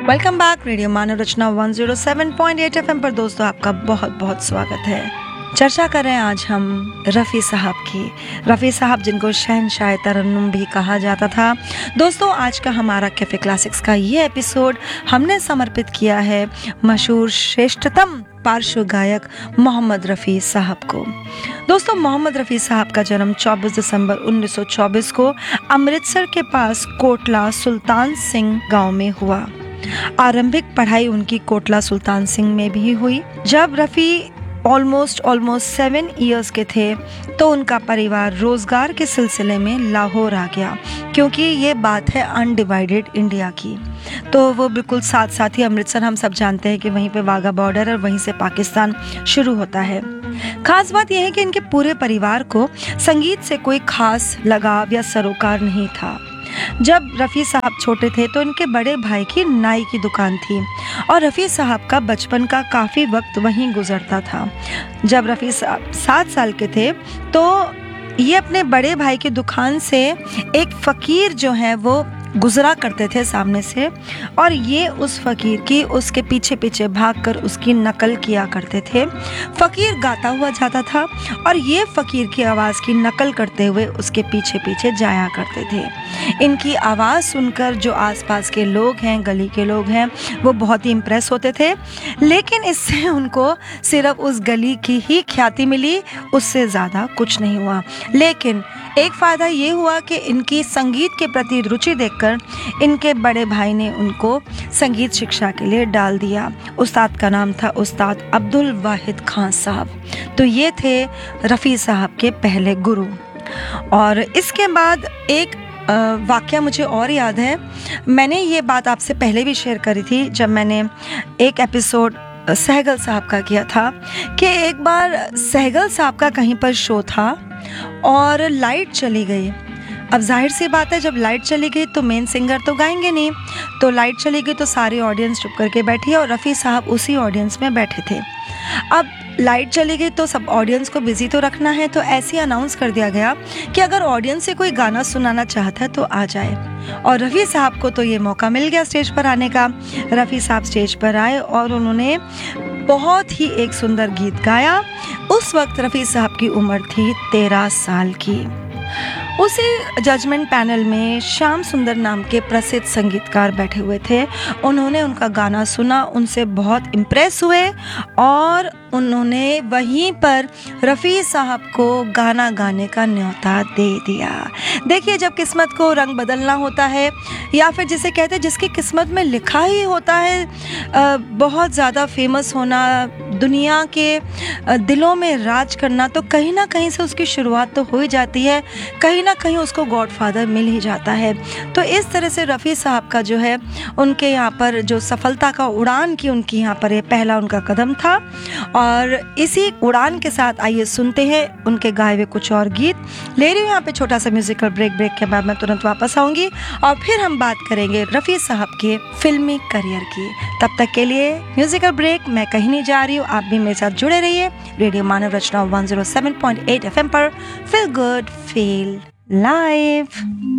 Welcome back radio मानव रचना 107.8 FM पर दोस्तों आपका बहुत बहुत स्वागत है। चर्चा कर रहे हैं आज हम रफ़ी साहब की। रफ़ी साहब जिनको शहंशाह तरन्नुम भी कहा जाता था। दोस्तों आज का हमारा कैफे क्लासिक्स का ये एपिसोड हमने समर्पित किया है मशहूर श्रेष्ठतम पार्श्व गायक मोहम्मद रफ़ी साहब को। दोस्तों मोहम्मद रफ़ी साहब का जन्म 24 दिसंबर 1924 को अमृतसर के पास कोटला सुल्तान सिंह गांव में हुआ। आरंभिक पढ़ाई उनकी कोटला सुल्तान सिंह में भी हुई। जब रफ़ी ऑलमोस्ट 7 इयर्स के थे तो उनका परिवार रोजगार के सिलसिले में लाहौर आ गया, क्योंकि ये बात है अनडिवाइडेड इंडिया की। तो वो बिल्कुल साथ साथ ही अमृतसर, हम सब जानते हैं कि वहीं पे वाघा बॉर्डर और वहीं से पाकिस्तान शुरू होता है। खास बात यह है कि इनके पूरे परिवार को संगीत से कोई खास लगाव या सरोकार नहीं था। जब रफ़ी साहब छोटे थे तो इनके बड़े भाई की नाई की दुकान थी और रफ़ी साहब का बचपन का काफ़ी वक्त वहीं गुजरता था। जब रफ़ी साहब 7 साल के थे तो ये अपने बड़े भाई की दुकान से एक फ़कीर जो है वो गुजरा करते थे सामने से, और ये उस फ़कीर की उसके पीछे पीछे भागकर उसकी नकल किया करते थे। फ़कीर गाता हुआ जाता था और ये फ़कीर की आवाज़ की नकल करते हुए उसके पीछे पीछे जाया करते थे। इनकी आवाज़ सुनकर जो आसपास के लोग हैं, गली के लोग हैं, वो बहुत ही इम्प्रेस होते थे। लेकिन इससे उनको सिर्फ उस गली की ही ख्याति मिली, उससे ज़्यादा कुछ नहीं हुआ। लेकिन एक फ़ायदा ये हुआ कि इनकी संगीत के प्रति रुचि देखकर इनके बड़े भाई ने उनको संगीत शिक्षा के लिए डाल दिया। उस्ताद का नाम था उस्ताद अब्दुल वाहिद खान साहब। तो ये थे रफ़ी साहब के पहले गुरु। और इसके बाद एक वाक़या मुझे और याद है। मैंने ये बात आपसे पहले भी शेयर करी थी जब मैंने एक एपिसोड सहगल साहब का किया था, कि एक बार सहगल साहब का कहीं पर शो था और लाइट चली गई। अब जाहिर सी बात है, जब लाइट चली गई तो मेन सिंगर तो गाएंगे नहीं, तो लाइट चली गई तो सारी ऑडियंस चुप करके बैठी और रफ़ी साहब उसी ऑडियंस में बैठे थे। अब लाइट चली गई तो सब ऑडियंस को बिजी तो रखना है, तो ऐसे अनाउंस कर दिया गया कि अगर ऑडियंस से कोई गाना सुनाना चाहता है तो आ जाए। और रफ़ी साहब को तो ये मौका मिल गया स्टेज पर आने का। रफ़ी साहब स्टेज पर आए और उन्होंने बहुत ही एक सुंदर गीत गाया। उस वक्त रफ़ी साहब की उम्र थी 13 साल की। उसी जजमेंट पैनल में श्याम सुंदर नाम के प्रसिद्ध संगीतकार बैठे हुए थे। उन्होंने उनका गाना सुना, उनसे बहुत इम्प्रेस हुए और उन्होंने वहीं पर रफ़ी साहब को गाना गाने का न्योता दे दिया। देखिए, जब किस्मत को रंग बदलना होता है, या फिर जिसे कहते हैं जिसकी किस्मत में लिखा ही होता है बहुत ज़्यादा फेमस होना, दुनिया के दिलों में राज करना, तो कहीं ना कहीं से उसकी शुरुआत तो हो ही जाती है, कहीं ना कहीं उसको गॉडफादर मिल ही जाता है। तो इस तरह से रफ़ी साहब का जो है उनके यहाँ पर जो सफलता का उड़ान की उनकी यहाँ पर ये पहला उनका कदम था। और इसी उड़ान के साथ आइए सुनते हैं उनके गाए हुए कुछ और गीत। ले रही हूँ यहाँ पे छोटा सा म्यूजिकल ब्रेक के बाद मैं तुरंत वापस आऊँगी और फिर हम बात करेंगे रफ़ी साहब के फिल्मी करियर की। तब तक के लिए म्यूजिकल ब्रेक, मैं कहीं नहीं जा रही हूँ, आप भी मेरे साथ जुड़े रहिए रेडियो मानव रचना 107.8 FM पर। Feel good feel live.